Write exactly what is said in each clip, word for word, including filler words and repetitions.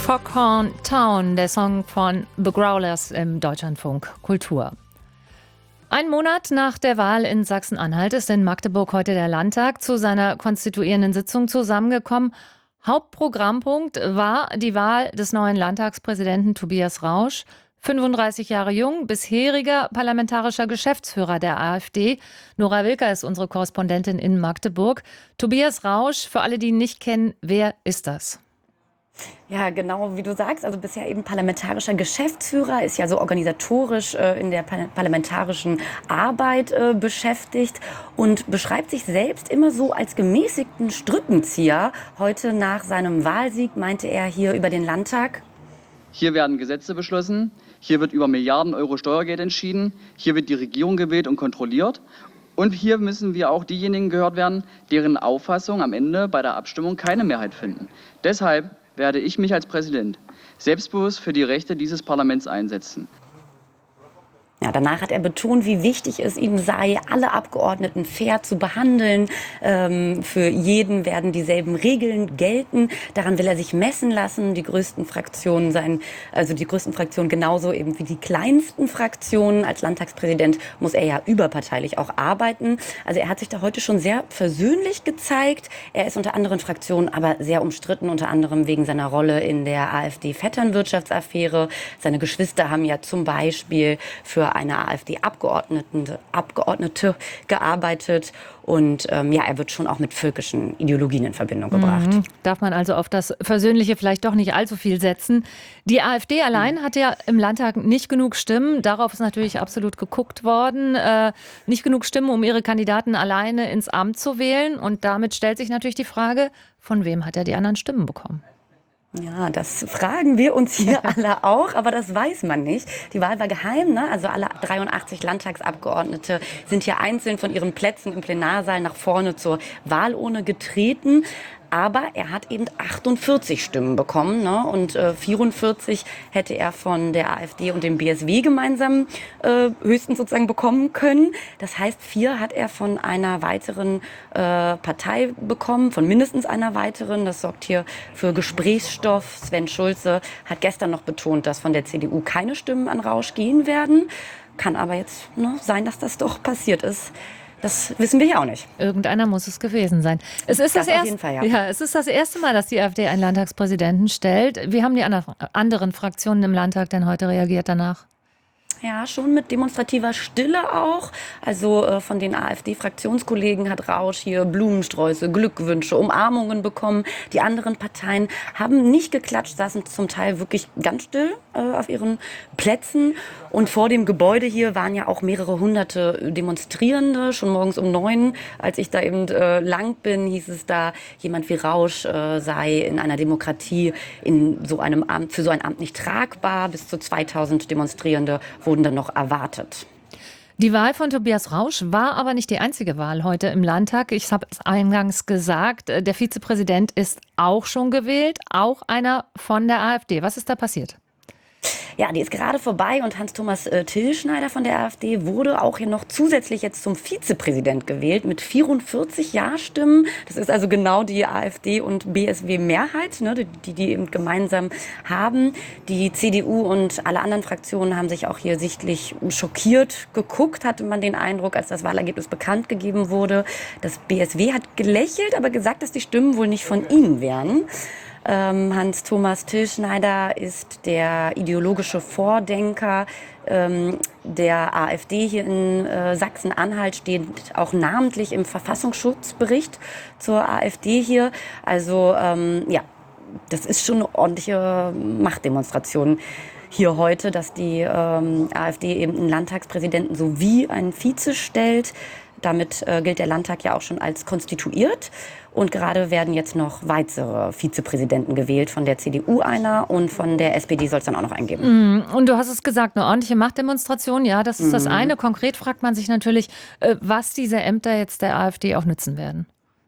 Foghorn Town, der Song von The Growlers im Deutschlandfunk Kultur. Ein Monat nach der Wahl in Sachsen-Anhalt ist in Magdeburg heute der Landtag zu seiner konstituierenden Sitzung zusammengekommen. Hauptprogrammpunkt war die Wahl des neuen Landtagspräsidenten Tobias Rausch, fünfunddreißig Jahre jung, bisheriger parlamentarischer Geschäftsführer der AfD. Nora Wilker ist unsere Korrespondentin in Magdeburg. Tobias Rausch, für alle, die ihn nicht kennen, wer ist das? Ja, genau, wie du sagst, also bisher eben parlamentarischer Geschäftsführer, ist ja so organisatorisch äh, in der par- parlamentarischen Arbeit äh, beschäftigt und beschreibt sich selbst immer so als gemäßigten Strippenzieher. Heute nach seinem Wahlsieg meinte er hier über den Landtag: Hier werden Gesetze beschlossen, hier wird über Milliarden Euro Steuergeld entschieden, hier wird die Regierung gewählt und kontrolliert. Und hier müssen wir auch diejenigen gehört werden, deren Auffassung am Ende bei der Abstimmung keine Mehrheit finden. Deshalb werde ich mich als Präsident selbstbewusst für die Rechte dieses Parlaments einsetzen. Ja, danach hat er betont, wie wichtig es ihm sei, alle Abgeordneten fair zu behandeln. Ähm, für jeden werden dieselben Regeln gelten. Daran will er sich messen lassen. Die größten Fraktionen seien, also die größten Fraktionen genauso eben wie die kleinsten Fraktionen. Als Landtagspräsident muss er ja überparteilich auch arbeiten. Also er hat sich da heute schon sehr versöhnlich gezeigt. Er ist unter anderen Fraktionen aber sehr umstritten, unter anderem wegen seiner Rolle in der AfD-Vetternwirtschaftsaffäre. Seine Geschwister haben ja zum Beispiel für eine AfD-Abgeordnete Abgeordnete gearbeitet. Und ähm, ja, er wird schon auch mit völkischen Ideologien in Verbindung gebracht. Mhm. Darf man also auf das Versöhnliche vielleicht doch nicht allzu viel setzen. Die AfD allein hat ja im Landtag nicht genug Stimmen. Darauf ist natürlich absolut geguckt worden. Äh, nicht genug Stimmen, um ihre Kandidaten alleine ins Amt zu wählen. Und damit stellt sich natürlich die Frage, von wem hat er die anderen Stimmen bekommen? Ja, das fragen wir uns hier alle auch, aber das weiß man nicht. Die Wahl war geheim, ne? Also alle dreiundachtzig Landtagsabgeordnete sind hier einzeln von ihren Plätzen im Plenarsaal nach vorne zur Wahlurne getreten. Aber er hat eben achtundvierzig Stimmen bekommen, ne? Und äh, vierundvierzig hätte er von der AfD und dem B S W gemeinsam äh, höchstens sozusagen bekommen können. Das heißt, vier hat er von einer weiteren äh, Partei bekommen, von mindestens einer weiteren. Das sorgt hier für Gesprächsstoff. Sven Schulze hat gestern noch betont, dass von der C D U keine Stimmen an Rausch gehen werden. Kann aber jetzt ne, sein, dass das doch passiert ist. Das wissen wir ja auch nicht. Irgendeiner muss es gewesen sein. Es ist das, das, das, auf jeden Fall, ja. Ja, es ist das erste Mal, dass die AfD einen Landtagspräsidenten stellt. Wie haben die anderen Fraktionen im Landtag denn heute reagiert danach? Ja, schon mit demonstrativer Stille auch. Also äh, von den AfD-Fraktionskollegen hat Rausch hier Blumensträuße, Glückwünsche, Umarmungen bekommen. Die anderen Parteien haben nicht geklatscht, saßen zum Teil wirklich ganz still äh, auf ihren Plätzen. Und vor dem Gebäude hier waren ja auch mehrere hunderte Demonstrierende. Schon morgens um neun, als ich da eben äh, lang bin, hieß es da, jemand wie Rausch äh, sei in einer Demokratie in so einem Amt, für so ein Amt nicht tragbar. Bis zu zweitausend Demonstrierende wurden dann noch erwartet. Die Wahl von Tobias Rausch war aber nicht die einzige Wahl heute im Landtag. Ich habe es eingangs gesagt, der Vizepräsident ist auch schon gewählt, auch einer von der AfD. Was ist da passiert? Ja, die ist gerade vorbei und Hans-Thomas äh, Tillschneider von der AfD wurde auch hier noch zusätzlich jetzt zum Vizepräsident gewählt mit vierundvierzig Ja-Stimmen. Das ist also genau die AfD und B S W-Mehrheit, ne, die die eben gemeinsam haben. Die C D U und alle anderen Fraktionen haben sich auch hier sichtlich schockiert geguckt, hatte man den Eindruck, als das Wahlergebnis bekannt gegeben wurde. Das B S W hat gelächelt, aber gesagt, dass die Stimmen wohl nicht von ihnen wären. Ähm, Hans-Thomas Tillschneider ist der ideologische Vordenker ähm, der AfD hier in äh, Sachsen-Anhalt, steht auch namentlich im Verfassungsschutzbericht zur AfD hier. Also ähm, ja, das ist schon eine ordentliche Machtdemonstration hier heute, dass die ähm, AfD eben einen Landtagspräsidenten sowie einen Vize stellt. Damit äh, gilt der Landtag ja auch schon als konstituiert. Und gerade werden jetzt noch weitere Vizepräsidenten gewählt. Von der C D U einer und von der S P D soll es dann auch noch einen geben. Mm, und du hast es gesagt, eine ordentliche Machtdemonstration. Ja, das ist mm. das eine. Konkret fragt man sich natürlich, äh, was diese Ämter jetzt der AfD auch nützen werden.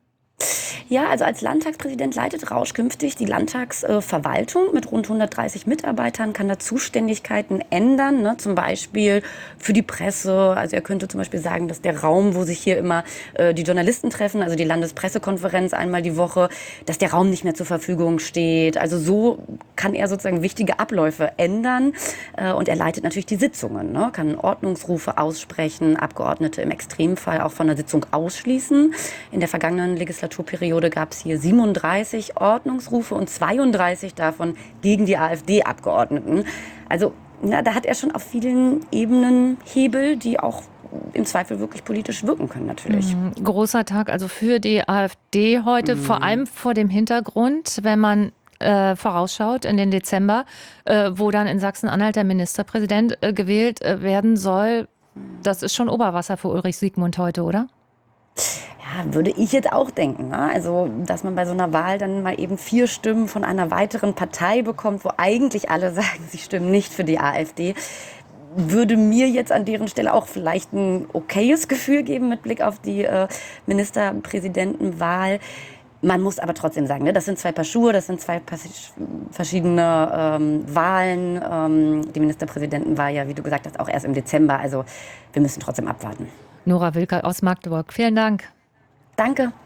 Ja, also als Landtagspräsident leitet Rausch künftig die Landtagsverwaltung mit rund hundertdreißig Mitarbeitern, kann da Zuständigkeiten ändern, ne? Zum Beispiel für die Presse. Also er könnte zum Beispiel sagen, dass der Raum, wo sich hier immer äh, die Journalisten treffen, also die Landespressekonferenz einmal die Woche, dass der Raum nicht mehr zur Verfügung steht. Also so kann er sozusagen wichtige Abläufe ändern. Äh, und er leitet natürlich die Sitzungen, ne? Kann Ordnungsrufe aussprechen, Abgeordnete im Extremfall auch von der Sitzung ausschließen. In der vergangenen Legislaturperiode gab es hier siebenunddreißig Ordnungsrufe und zweiunddreißig davon gegen die AfD-Abgeordneten. Also ja, da hat er schon auf vielen Ebenen Hebel, die auch im Zweifel wirklich politisch wirken können natürlich. Mhm. Großer Tag also für die AfD heute, mhm. vor allem vor dem Hintergrund, wenn man äh, vorausschaut in den Dezember, äh, wo dann in Sachsen-Anhalt der Ministerpräsident äh, gewählt äh, werden soll. Das ist schon Oberwasser für Ulrich Siegmund heute, oder? Ja, würde ich jetzt auch denken. Ne? Also, dass man bei so einer Wahl dann mal eben vier Stimmen von einer weiteren Partei bekommt, wo eigentlich alle sagen, sie stimmen nicht für die AfD, würde mir jetzt an deren Stelle auch vielleicht ein okayes Gefühl geben mit Blick auf die äh, Ministerpräsidentenwahl. Man muss aber trotzdem sagen, ne, das sind zwei Paar Schuhe, das sind zwei verschiedene ähm, Wahlen. Ähm, die Ministerpräsidentenwahl ja, wie du gesagt hast, auch erst im Dezember. Also wir müssen trotzdem abwarten. Nora Wilker aus Magdeburg, vielen Dank. Danke.